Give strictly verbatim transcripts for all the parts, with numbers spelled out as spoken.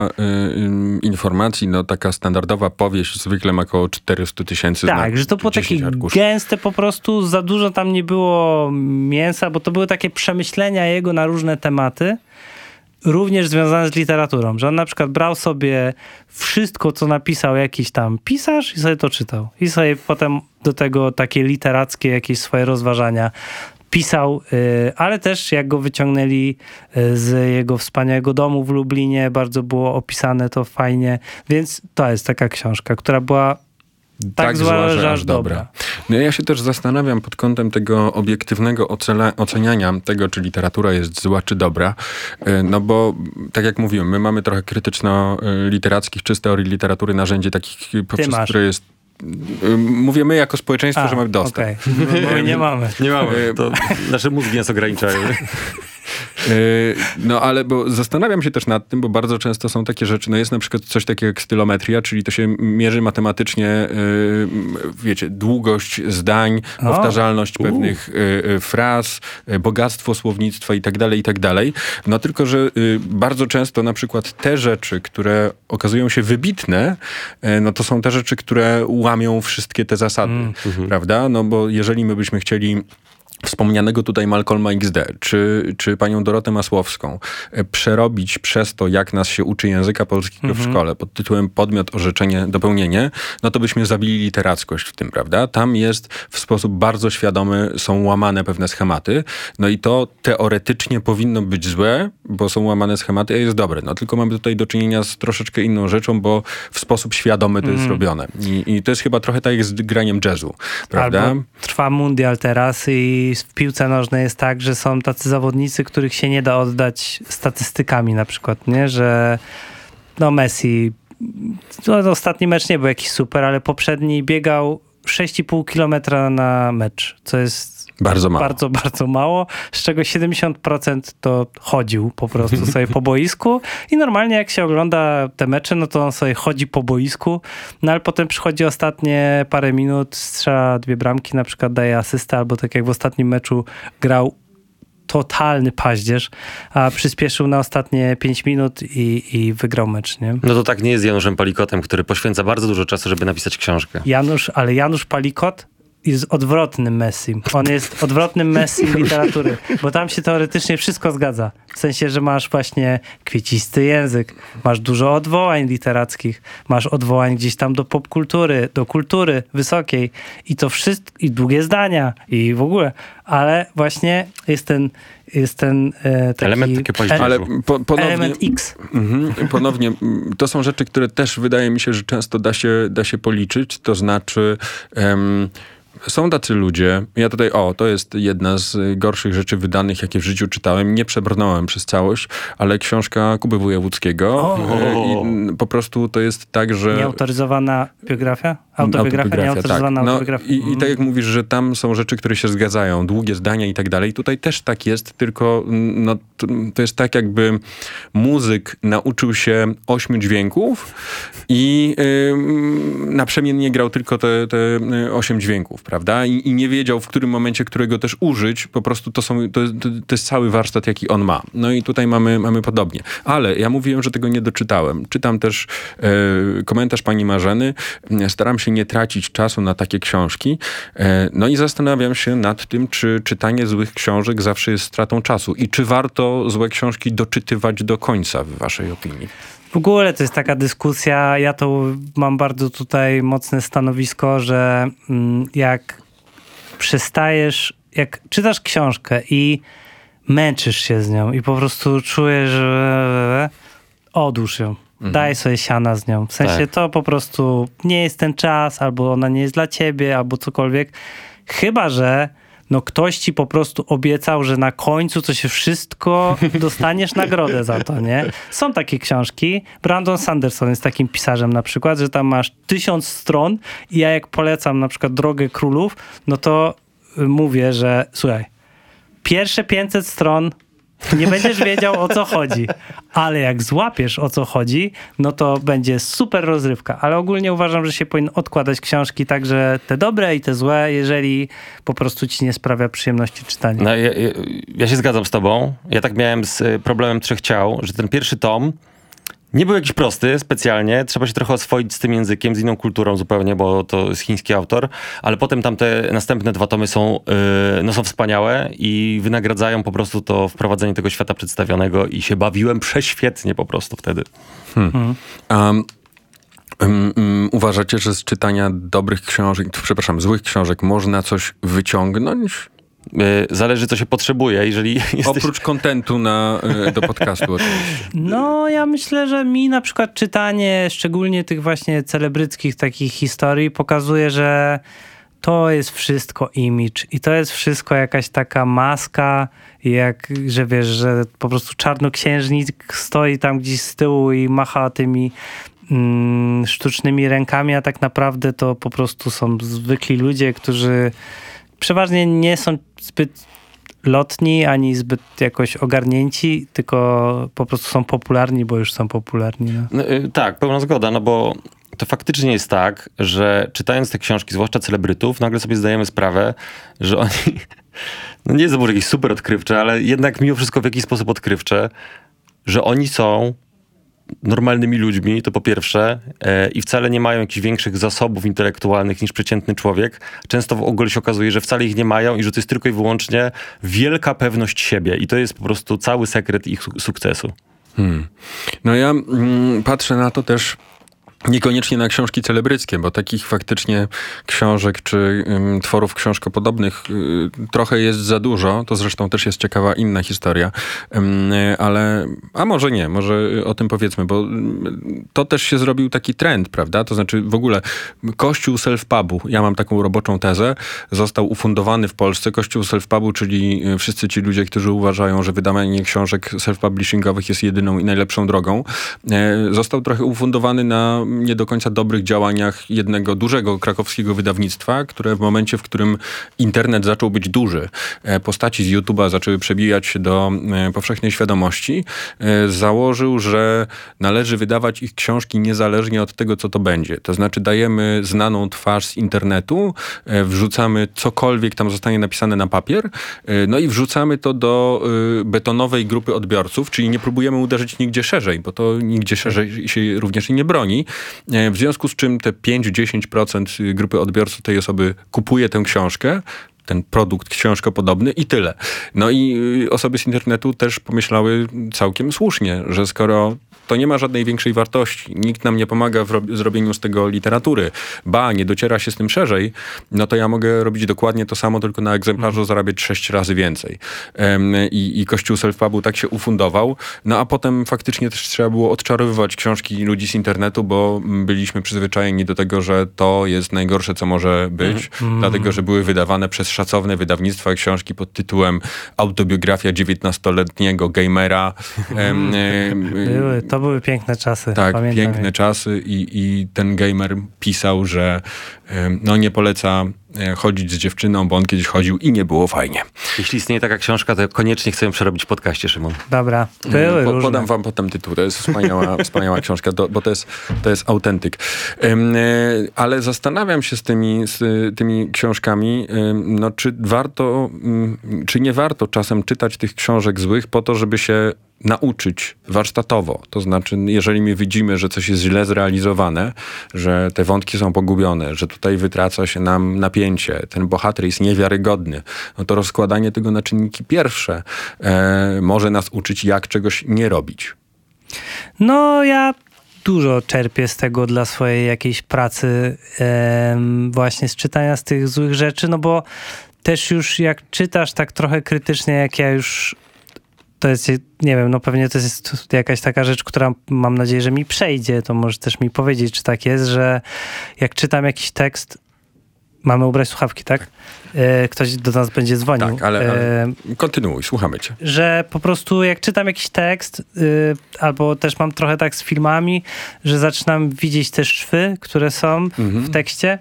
y, y, informacji, no taka standardowa powieść zwykle ma około czterysta tysięcy znaków. Tak, że to było takie arkuszy. gęste po prostu, za dużo tam nie było mięsa, bo to były takie przemyślenia jego na różne tematy, również związane z literaturą, że on na przykład brał sobie wszystko, co napisał jakiś tam pisarz i sobie to czytał. I sobie potem do tego takie literackie jakieś swoje rozważania pisał, ale też jak go wyciągnęli z jego wspaniałego domu w Lublinie, bardzo było opisane to fajnie, więc to jest taka książka, która była tak, tak zła, że aż dobra. dobra. No ja się też zastanawiam pod kątem tego obiektywnego ocela- oceniania tego, czy literatura jest zła, czy dobra. No bo, tak jak mówiłem, my mamy trochę krytyczno-literackich, czy z teorii literatury narzędzi takich, poprzez które jest mówię my jako społeczeństwo, A, że mamy dostęp. Okay. No, my nie mamy. Nie mamy. To nasze mózgi nas ograniczają. No ale bo zastanawiam się też nad tym, bo bardzo często są takie rzeczy, no jest na przykład coś takiego jak stylometria, czyli to się mierzy matematycznie, wiecie, długość zdań, o. powtarzalność U. pewnych fraz, bogactwo słownictwa i tak dalej, i tak dalej. No tylko, że bardzo często na przykład te rzeczy, które okazują się wybitne, no to są te rzeczy, które łamią wszystkie te zasady, mm. prawda? No bo jeżeli my byśmy chcieli wspomnianego tutaj Malcolma iks de, czy, czy panią Dorotę Masłowską, przerobić przez to, jak nas się uczy języka polskiego mm-hmm. w szkole, pod tytułem podmiot, orzeczenie, dopełnienie, no to byśmy zabili literackość w tym, prawda? Tam jest w sposób bardzo świadomy, są łamane pewne schematy, no i to teoretycznie powinno być złe, bo są łamane schematy, a jest dobre. No tylko mamy tutaj do czynienia z troszeczkę inną rzeczą, bo w sposób świadomy to mm. jest robione. I, I to jest chyba trochę tak jak z graniem jazzu, prawda? Albo trwa mundial teraz i w piłce nożnej jest tak, że są tacy zawodnicy, których się nie da oddać statystykami na przykład, nie? Że no Messi, no, ostatni mecz nie był jakiś super, ale poprzedni biegał sześć i pół kilometra na mecz, co jest bardzo mało. Bardzo, bardzo mało, z czego siedemdziesiąt procent to chodził po prostu sobie po boisku i normalnie jak się ogląda te mecze, no to on sobie chodzi po boisku, no ale potem przychodzi ostatnie parę minut, strzela dwie bramki, na przykład daje asystę, albo tak jak w ostatnim meczu grał totalny paździerz, a przyspieszył na ostatnie pięć minut i, i wygrał mecz, nie? No to tak nie jest Januszem Palikotem, który poświęca bardzo dużo czasu, żeby napisać książkę. Janusz, ale Janusz Palikot jest odwrotnym Messim. On jest odwrotnym Messim literatury, bo tam się teoretycznie wszystko zgadza. W sensie, że masz właśnie kwiecisty język, masz dużo odwołań literackich, masz odwołań gdzieś tam do popkultury, do kultury wysokiej i to wszystko, i długie zdania, i w ogóle. Ale właśnie jest ten jest ten e, taki element takie paździerzu. Ale po, ponownie, element X. Mm, ponownie, to są rzeczy, które też wydaje mi się, że często da się, da się policzyć. To znaczy um, są tacy ludzie, ja tutaj, o, to jest jedna z gorszych rzeczy wydanych, jakie w życiu czytałem. Nie przebrnąłem przez całość, ale książka Kuby Wojewódzkiego. I po prostu to jest tak, że... Nieautoryzowana biografia? Autobiografia, autobiografia nieautoryzowana tak. No, autobiografia. I, I tak jak mówisz, że tam są rzeczy, które się zgadzają, długie zdania i tak dalej. Tutaj też tak jest, tylko no, to, to jest tak, jakby muzyk nauczył się ośmiu dźwięków i yy, naprzemiennie grał tylko te, te osiem dźwięków, prawda? I, I nie wiedział, w którym momencie którego też użyć. Po prostu to, są, to, to, to jest cały warsztat, jaki on ma. No i tutaj mamy, mamy podobnie. Ale ja mówiłem, że tego nie doczytałem. Czytam też yy, komentarz pani Marzeny. Staram się nie tracić czasu na takie książki. No i zastanawiam się nad tym, czy czytanie złych książek zawsze jest stratą czasu i czy warto złe książki doczytywać do końca, w waszej opinii? W ogóle to jest taka dyskusja, ja to mam bardzo tutaj mocne stanowisko, że jak przestajesz, jak czytasz książkę i męczysz się z nią i po prostu czujesz, że odłóż ją. Mhm. Daj sobie siana z nią. W sensie tak. To po prostu nie jest ten czas, albo ona nie jest dla ciebie, albo cokolwiek. Chyba że no ktoś ci po prostu obiecał, że na końcu to się wszystko, dostaniesz nagrodę za to, nie? Są takie książki. Brandon Sanderson jest takim pisarzem na przykład, że tam masz tysiąc stron i ja jak polecam na przykład Drogę Królów, no to mówię, że słuchaj, pierwsze pięćset stron nie będziesz wiedział, o co chodzi. Ale jak złapiesz, o co chodzi, no to będzie super rozrywka. Ale ogólnie uważam, że się powinno odkładać książki, także te dobre i te złe, jeżeli po prostu ci nie sprawia przyjemności czytania. No, ja, ja, ja się zgadzam z tobą. Ja tak miałem z problemem Trzech Ciał, że ten pierwszy tom Nie był jakiś prosty specjalnie, trzeba się trochę oswoić z tym językiem, z inną kulturą zupełnie, bo to jest chiński autor, ale potem tam te następne dwa tomy są, yy, no są wspaniałe i wynagradzają po prostu to wprowadzenie tego świata przedstawionego i się bawiłem prześwietnie po prostu wtedy. Hmm. Hmm. Um. Um, um, uważacie, że z czytania dobrych książek, przepraszam, złych książek można coś wyciągnąć? Zależy, co się potrzebuje, jeżeli jesteś... Oprócz kontentu na, do podcastu oczywiście. No, ja myślę, że mi na przykład czytanie, szczególnie tych właśnie celebryckich takich historii, pokazuje, że to jest wszystko image i to jest wszystko jakaś taka maska, jak, że wiesz, że po prostu czarnoksiężnik stoi tam gdzieś z tyłu i macha tymi mm, sztucznymi rękami, a tak naprawdę to po prostu są zwykli ludzie, którzy przeważnie nie są zbyt lotni, ani zbyt jakoś ogarnięci, tylko po prostu są popularni, bo już są popularni. No. No, y, tak, pełna zgoda, no bo to faktycznie jest tak, że czytając te książki, zwłaszcza celebrytów, nagle sobie zdajemy sprawę, że oni, no nie jest to może jakieś super odkrywcze, ale jednak mimo wszystko w jakiś sposób odkrywcze, że oni są normalnymi ludźmi, to po pierwsze, e, i wcale nie mają jakichś większych zasobów intelektualnych niż przeciętny człowiek. Często w ogóle się okazuje, że wcale ich nie mają i że to jest tylko i wyłącznie wielka pewność siebie i to jest po prostu cały sekret ich su- sukcesu. Hmm. No ja mm, patrzę na to też niekoniecznie na książki celebryckie, bo takich faktycznie książek czy ym, tworów książkopodobnych y, trochę jest za dużo. To zresztą też jest ciekawa inna historia. Ym, y, ale, a może nie, może o tym powiedzmy, bo y, to też się zrobił taki trend, prawda? To znaczy w ogóle kościół self-pubu, ja mam taką roboczą tezę, został ufundowany w Polsce. Kościół self-pubu, czyli wszyscy ci ludzie, którzy uważają, że wydawanie książek self-publishingowych jest jedyną i najlepszą drogą, y, został trochę ufundowany na nie do końca dobrych działaniach jednego dużego krakowskiego wydawnictwa, które w momencie, w którym internet zaczął być duży, postaci z YouTube'a zaczęły przebijać się do powszechnej świadomości, założył, że należy wydawać ich książki niezależnie od tego, co to będzie. To znaczy dajemy znaną twarz z internetu, wrzucamy cokolwiek tam zostanie napisane na papier, no i wrzucamy to do betonowej grupy odbiorców, czyli nie próbujemy uderzyć nigdzie szerzej, bo to nigdzie szerzej się również nie broni. W związku z czym te pięć do dziesięciu procent grupy odbiorców tej osoby kupuje tę książkę, ten produkt książkopodobny i tyle. No i osoby z internetu też pomyślały całkiem słusznie, że skoro to nie ma żadnej większej wartości, nikt nam nie pomaga w ro- zrobieniu z tego literatury, ba, nie dociera się z tym szerzej, no to ja mogę robić dokładnie to samo, tylko na egzemplarzu zarabiać sześć razy więcej. Um, i, I Kościół self-pubu tak się ufundował, no a potem faktycznie też trzeba było odczarowywać książki ludzi z internetu, bo byliśmy przyzwyczajeni do tego, że to jest najgorsze, co może być, mm. dlatego, że były wydawane przez szacowne wydawnictwa książki pod tytułem Autobiografia dziewiętnastoletniego gamera. Um, były, to były piękne czasy. Tak, pamiętam piękne je. czasy i, i ten gamer pisał, że no nie poleca chodzić z dziewczyną, bo on kiedyś chodził i nie było fajnie. Jeśli istnieje taka książka, to koniecznie chcę ją przerobić w podcaście, Szymon. Dobra, były po, różne. Podam wam potem tytuł, to jest wspaniała, wspaniała książka, to, bo to jest, to jest autentyk. Um, ale zastanawiam się z tymi, z tymi książkami, um, no czy warto, um, czy nie warto czasem czytać tych książek złych po to, żeby się nauczyć warsztatowo. To znaczy, jeżeli my widzimy, że coś jest źle zrealizowane, że te wątki są pogubione, że tutaj wytraca się nam napięcie, ten bohater jest niewiarygodny, no to rozkładanie tego na czynniki pierwsze e, może nas uczyć, jak czegoś nie robić. No, ja dużo czerpię z tego dla swojej jakiejś pracy em, właśnie z czytania z tych złych rzeczy, no bo też już jak czytasz tak trochę krytycznie, jak ja już to jest, nie wiem, no pewnie to jest jakaś taka rzecz, która mam nadzieję, że mi przejdzie, to może też mi powiedzieć, czy tak jest, że jak czytam jakiś tekst, mamy ubrać słuchawki, tak? E, ktoś do nas będzie dzwonił. Tak, ale, ale kontynuuj, słuchamy cię. Że po prostu jak czytam jakiś tekst, y, albo też mam trochę tak z filmami, że zaczynam widzieć te szwy, które są mhm. w tekście.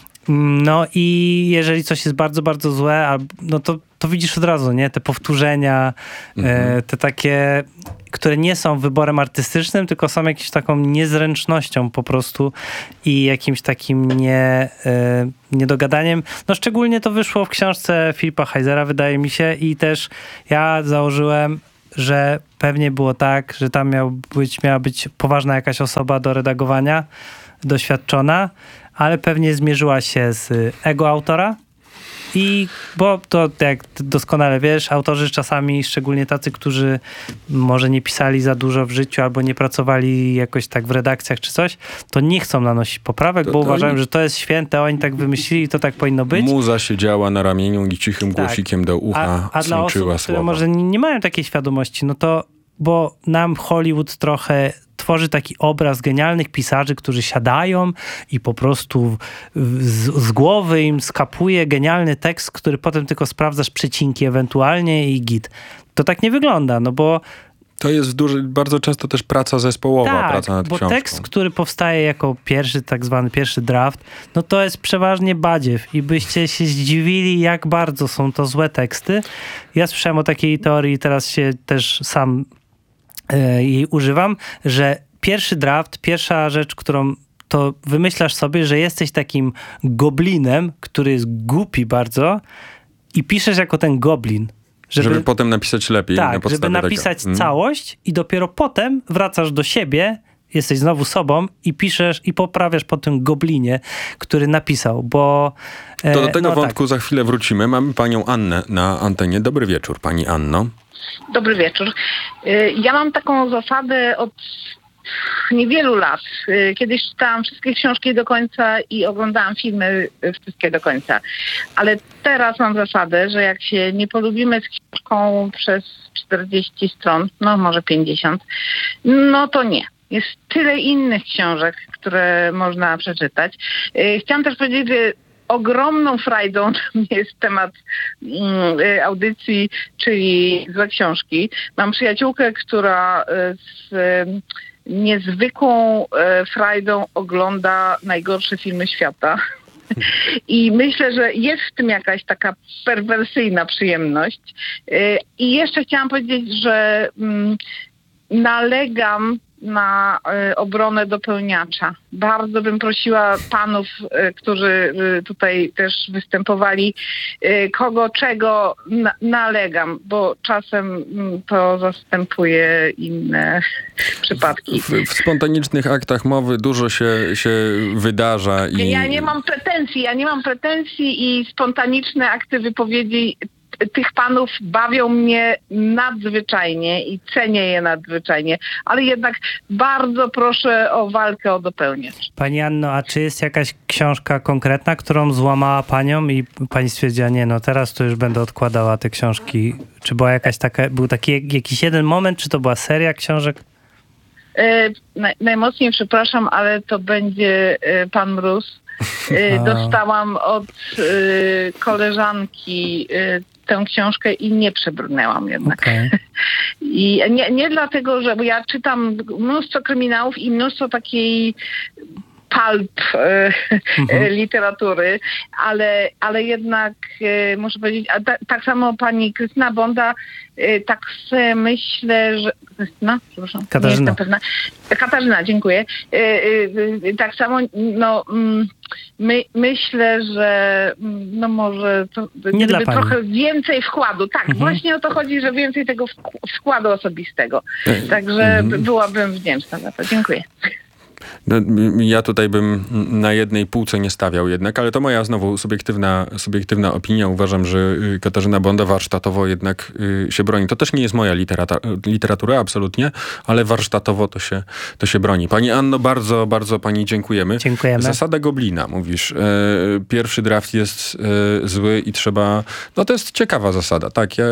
No i jeżeli coś jest bardzo, bardzo złe, no to, to widzisz od razu, nie? Te powtórzenia, mhm. e, te takie, które nie są wyborem artystycznym, tylko są jakąś taką niezręcznością po prostu i jakimś takim nie, e, niedogadaniem. No szczególnie to wyszło w książce Filipa Heisera, wydaje mi się, i też ja założyłem że pewnie było tak, że tam miał być, miała być poważna jakaś osoba do redagowania, doświadczona, ale pewnie zmierzyła się z ego autora. I bo to, jak doskonale wiesz, autorzy czasami, szczególnie tacy, którzy może nie pisali za dużo w życiu albo nie pracowali jakoś tak w redakcjach czy coś, to nie chcą nanosić poprawek, to, bo to uważają, oni... że to jest święte, oni tak wymyślili, to tak powinno być. Muza siedziała na ramieniu i cichym tak. głosikiem do ucha a, a dla osób, sączyła które słowa. może nie, nie mają takiej świadomości, no to bo nam Hollywood trochę tworzy taki obraz genialnych pisarzy, którzy siadają i po prostu z, z głowy im skapuje genialny tekst, który potem tylko sprawdzasz przecinki ewentualnie i git. To tak nie wygląda, no bo to jest duży, bardzo często też praca zespołowa, tak, praca nad bo książką. tekst, który powstaje jako pierwszy, tak zwany pierwszy draft, no to jest przeważnie badziew i byście się zdziwili, jak bardzo są to złe teksty. Ja słyszałem o takiej teorii, teraz się też sam e, jej używam, że pierwszy draft, pierwsza rzecz, którą to wymyślasz sobie, że jesteś takim goblinem, który jest głupi bardzo i piszesz jako ten goblin. Żeby, żeby potem napisać lepiej. Tak, na podstawie żeby napisać tego. całość i dopiero potem wracasz do siebie, jesteś znowu sobą i piszesz i poprawiasz po tym goblinie, który napisał, bo... E, to do tego no wątku tak. za chwilę wrócimy. Mamy panią Annę na antenie. Dobry wieczór, pani Anno. Dobry wieczór. Ja mam taką zasadę od niewielu lat. Kiedyś czytałam wszystkie książki do końca i oglądałam filmy wszystkie do końca. Ale teraz mam zasadę, że jak się nie polubimy z książką przez czterdzieści stron, no może pięćdziesiąt, no to nie. Jest tyle innych książek, które można przeczytać. Chciałam też powiedzieć, że ogromną frajdą jest temat mm, audycji, czyli złe książki. Mam przyjaciółkę, która z niezwykłą e, frajdą ogląda najgorsze filmy świata. I myślę, że jest w tym jakaś taka perwersyjna przyjemność. E, I jeszcze chciałam powiedzieć, że mm, nalegam na y, obronę dopełniacza. Bardzo bym prosiła panów, y, którzy y, tutaj też występowali, y, kogo, czego na, nalegam, bo czasem y, to zastępuje inne przypadki. W, w spontanicznych aktach mowy dużo się, się wydarza. I... Ja nie mam pretensji, ja nie mam pretensji i spontaniczne akty wypowiedzi tych panów bawią mnie nadzwyczajnie i cenię je nadzwyczajnie, ale jednak bardzo proszę o walkę o dopełniacz. Pani Anno, a czy jest jakaś książka konkretna, którą złamała panią i pani stwierdziła, nie, no teraz to już będę odkładała te książki? Czy była jakaś taka, był taki jakiś jeden moment, czy to była seria książek? E, naj, najmocniej przepraszam, ale to będzie e, Pan Mróz. E, dostałam od e, koleżanki e, tę książkę i nie przebrnęłam jednak. Okay. I nie, nie dlatego, że bo ja czytam mnóstwo kryminałów i mnóstwo takiej pulp e, mhm. literatury, ale, ale jednak e, muszę powiedzieć, a ta, tak samo pani Krystyna Bonda, e, tak sobie myślę, że... Krystyna? Przepraszam. Katarzyna. Nie jestem pewna. Katarzyna, dziękuję. E, e, tak samo, no... Mm, My, myślę, że no może to, nie gdyby dla trochę więcej wkładu. Tak, mhm. właśnie o to chodzi, że więcej tego wkładu osobistego. Także mhm. byłabym wdzięczna za to. Dziękuję. No, ja tutaj bym na jednej półce nie stawiał jednak, ale to moja znowu subiektywna, subiektywna opinia. Uważam, że Katarzyna Bonda warsztatowo jednak się broni. To też nie jest moja literata- literatura, absolutnie, ale warsztatowo to się, to się broni. Pani Anno, bardzo, bardzo pani dziękujemy. Dziękujemy. Zasada Goblina, mówisz. Pierwszy draft jest zły i trzeba... No to jest ciekawa zasada, tak. Ja...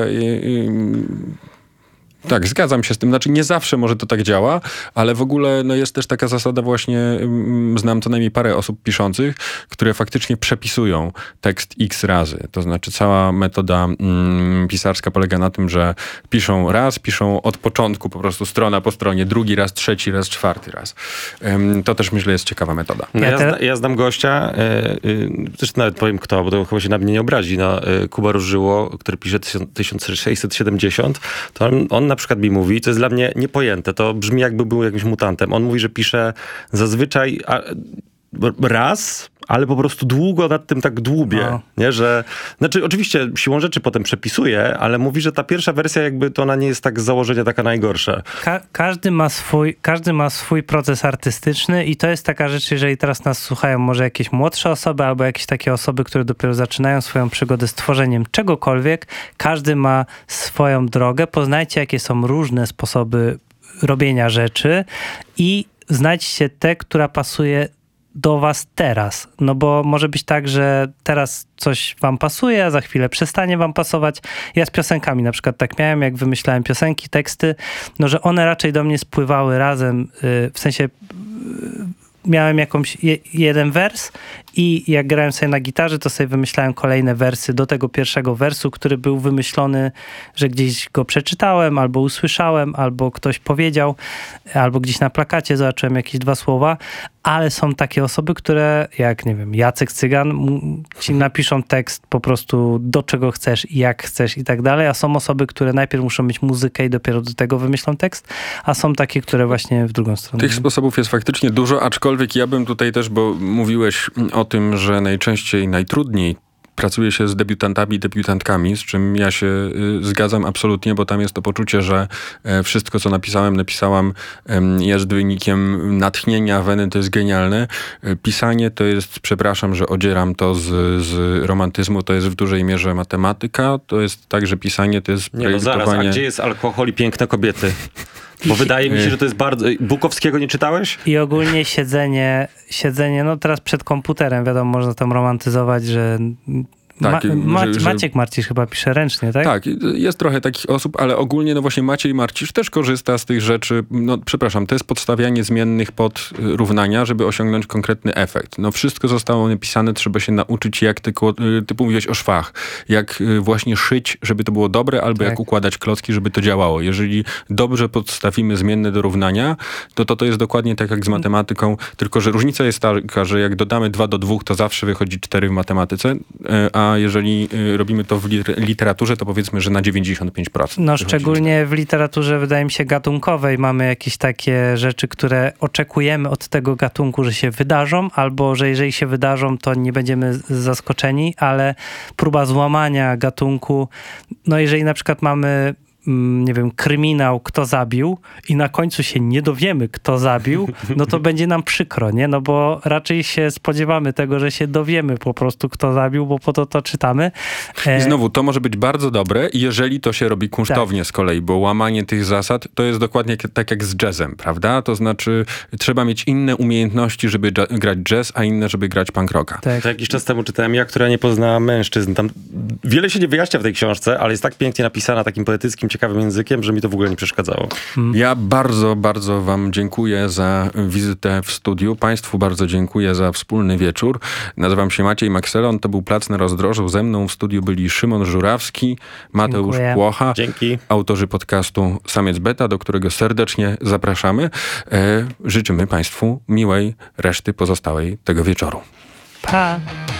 Tak, zgadzam się z tym. Znaczy nie zawsze może to tak działa, ale w ogóle no, jest też taka zasada właśnie, mm, znam co najmniej parę osób piszących, które faktycznie przepisują tekst x razy. To znaczy cała metoda mm, pisarska polega na tym, że piszą raz, piszą od początku po prostu strona po stronie, drugi raz, trzeci raz, czwarty raz. Ym, to też myślę jest ciekawa metoda. No ja, zna, ja znam gościa, yy, yy, też nawet powiem kto, bo to chyba się na mnie nie obrazi, no, yy, Kuba Różyło, który pisze tysiąc sześćset siedemdziesiąt, to on, on na przykład mi mówi, to jest dla mnie niepojęte, to brzmi jakby był jakimś mutantem. On mówi, że pisze zazwyczaj a, raz, ale po prostu długo nad tym tak dłubie, No. nie, że, znaczy oczywiście siłą rzeczy potem przepisuje, ale mówi, że ta pierwsza wersja jakby to ona nie jest tak z założenia taka najgorsza. Ka- każdy, ma swój, każdy ma swój proces artystyczny i to jest taka rzecz, jeżeli teraz nas słuchają może jakieś młodsze osoby albo jakieś takie osoby, które dopiero zaczynają swoją przygodę z tworzeniem czegokolwiek, każdy ma swoją drogę, poznajcie jakie są różne sposoby robienia rzeczy i znajdźcie tę, która pasuje do was teraz. No bo może być tak, że teraz coś wam pasuje, a za chwilę przestanie wam pasować. Ja z piosenkami na przykład tak miałem, jak wymyślałem piosenki, teksty, no że one raczej do mnie spływały razem, yy, w sensie yy, miałem jakąś je, jeden wers i jak grałem sobie na gitarze, to sobie wymyślałem kolejne wersy do tego pierwszego wersu, który był wymyślony, że gdzieś go przeczytałem, albo usłyszałem, albo ktoś powiedział, albo gdzieś na plakacie zobaczyłem jakieś dwa słowa, ale są takie osoby, które, jak nie wiem, Jacek Cygan, m- ci napiszą tekst po prostu do czego chcesz i jak chcesz i tak dalej, a są osoby, które najpierw muszą mieć muzykę i dopiero do tego wymyślą tekst, a są takie, które właśnie w drugą stronę. Tych sposobów jest faktycznie dużo, aczkolwiek ja bym tutaj też, bo mówiłeś o tym, że najczęściej, najtrudniej pracuje się z debiutantami, debiutantkami, z czym ja się y, zgadzam absolutnie, bo tam jest to poczucie, że e, wszystko, co napisałem, napisałam, em, jest wynikiem natchnienia, weny, to jest genialne. E, pisanie to jest, przepraszam, że odzieram to z, z romantyzmu, to jest w dużej mierze matematyka, to jest tak, że pisanie to jest Nie, no zaraz, a projektowanie... gdzie jest alkohol i piękne kobiety? Bo wydaje mi się, że to jest bardzo... Bukowskiego nie czytałeś? I ogólnie siedzenie, siedzenie, no teraz przed komputerem, wiadomo, można tam romantyzować, że... Tak, Ma, Ma, że- że- Maciek Marcisz chyba pisze ręcznie, tak? Tak, jest trochę takich osób, ale ogólnie no właśnie Maciej Marcisz też korzysta z tych rzeczy. No przepraszam, to jest podstawianie zmiennych pod y, równania, żeby osiągnąć konkretny efekt. No wszystko zostało napisane, trzeba się nauczyć jak ty, y, ty mówiłeś o szwach, jak y, właśnie szyć, żeby to było dobre, albo Tak. jak układać klocki, żeby to działało. Jeżeli dobrze podstawimy zmienne do równania, to to, to jest dokładnie tak jak z matematyką, tylko że różnica jest taka, że jak dodamy dwa do dwóch, to zawsze wychodzi cztery w matematyce, y, a jeżeli y, robimy to w lit- literaturze, to powiedzmy, że na dziewięćdziesiąt pięć procent. No wychodzi. szczególnie w literaturze, wydaje mi się, gatunkowej mamy jakieś takie rzeczy, które oczekujemy od tego gatunku, że się wydarzą, albo że jeżeli się wydarzą, to nie będziemy z- zaskoczeni, ale próba złamania gatunku, no jeżeli na przykład mamy mm, nie wiem, kryminał, kto zabił i na końcu się nie dowiemy, kto zabił, no to będzie nam przykro, nie? No bo raczej się spodziewamy tego, że się dowiemy po prostu, kto zabił, bo po to to czytamy. E, I znowu, to może być bardzo dobre, jeżeli to się robi kunsztownie z kolei, bo łamanie tych zasad to jest dokładnie jak, tak jak z jazzem, prawda? To znaczy, trzeba mieć inne umiejętności, żeby dża- grać jazz, a inne, żeby grać punk rocka. tak. To jakiś czas temu czytałem Ja, która nie poznała mężczyzn. Tam wiele się nie wyjaśnia w tej książce, ale jest tak pięknie napisana takim poetyckim, ciekawym językiem, że mi to w ogóle nie przeszkadzało. Ja bardzo, bardzo wam dziękuję za wizytę w studiu. Państwu bardzo dziękuję za wspólny wieczór. Nazywam się Maciej Makselon, to był Plac na Rozdrożu. Ze mną w studiu byli Szymon Żurawski, Mateusz Dziękuję. Płocha, Dzięki. autorzy podcastu Samiec Beta, do którego serdecznie zapraszamy. E, życzymy Państwu miłej reszty pozostałej tego wieczoru. Pa!